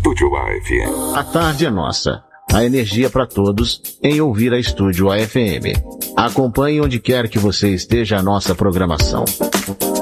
Estúdio AFM. A tarde é nossa. A energia para todos em ouvir a Estúdio AFM. Acompanhe onde quer que você esteja a nossa programação.